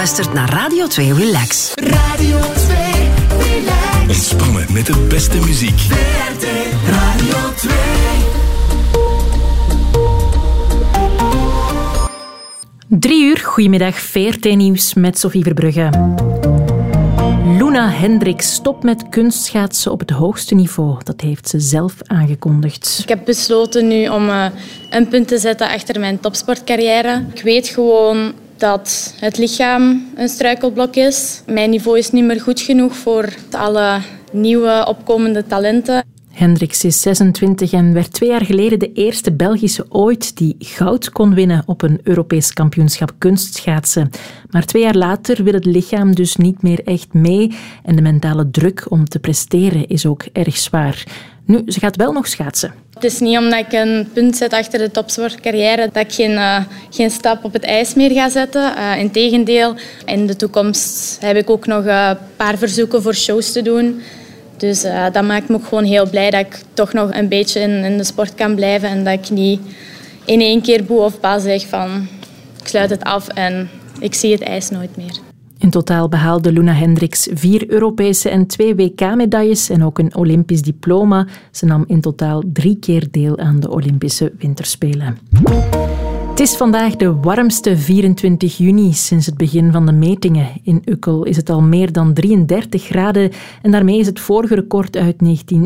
luistert naar Radio 2 Relax. Radio 2 Relax. Ontspannen met de beste muziek. VRT Radio 2. Drie uur, goedemiddag, VRT-nieuws met Sophie Verbrugge. Luna Hendricks stopt met kunstschaatsen op het hoogste niveau. Dat heeft ze zelf aangekondigd. Ik heb besloten nu om een punt te zetten achter mijn topsportcarrière. Ik weet gewoon dat het lichaam een struikelblok is. Mijn niveau is niet meer goed genoeg voor alle nieuwe opkomende talenten. Hendricks is 26 en werd 2 jaar geleden de eerste Belgische ooit die goud kon winnen op een Europees kampioenschap kunstschaatsen. Maar 2 jaar later wil het lichaam dus niet meer echt mee en de mentale druk om te presteren is ook erg zwaar. Nu, ze gaat wel nog schaatsen. Het is niet omdat ik een punt zet achter de topsportcarrière dat ik geen stap op het ijs meer ga zetten. Integendeel, in de toekomst heb ik ook nog een paar verzoeken voor shows te doen. Dus dat maakt me ook gewoon heel blij dat ik toch nog een beetje in de sport kan blijven en dat ik niet in één keer boe of ba zeg van ik sluit het af en ik zie het ijs nooit meer. In totaal behaalde Luna Hendricks 4 Europese en 2 WK-medailles en ook een Olympisch diploma. Ze nam in totaal 3 keer deel aan de Olympische Winterspelen. Het is vandaag de warmste 24 juni sinds het begin van de metingen. In Ukkel is het al meer dan 33 graden en daarmee is het vorige record uit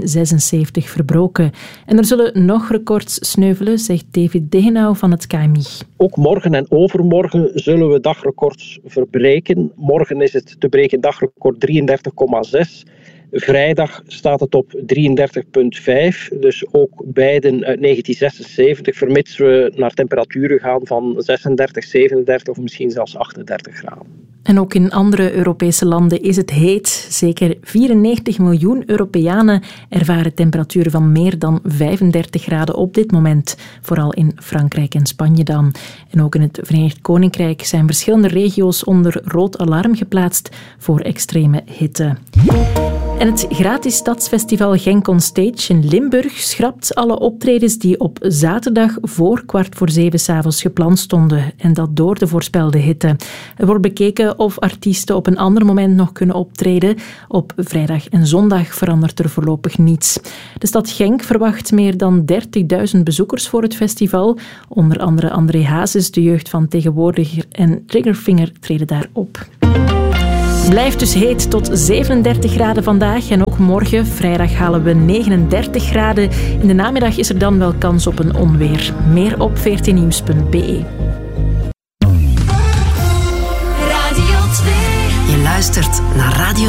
1976 verbroken. En er zullen nog records sneuvelen, zegt David Degenau van het KMI. Ook morgen en overmorgen zullen we dagrecords verbreken. Morgen is het te breken dagrecord 33,6. Vrijdag staat het op 33,5, dus ook beiden uit 1976, vermits we naar temperaturen gaan van 36, 37 of misschien zelfs 38 graden. En ook in andere Europese landen is het heet. Zeker 94 miljoen Europeanen ervaren temperaturen van meer dan 35 graden op dit moment. Vooral in Frankrijk en Spanje dan. En ook in het Verenigd Koninkrijk zijn verschillende regio's onder rood alarm geplaatst voor extreme hitte. En het gratis stadsfestival Genk on Stage in Limburg schrapt alle optredens die op zaterdag voor 6:45 s'avonds gepland stonden. En dat door de voorspelde hitte. Er wordt bekeken of artiesten op een ander moment nog kunnen optreden. Op vrijdag en zondag verandert er voorlopig niets. De stad Genk verwacht meer dan 30.000 bezoekers voor het festival. Onder andere André Hazes, de jeugd van Tegenwoordiger en Triggerfinger treden daar op. Het blijft dus heet tot 37 graden vandaag en ook morgen. Vrijdag halen we 39 graden. In de namiddag is er dan wel kans op een onweer. Meer op vrtnieuws.be. Radio 2. Je luistert naar Radio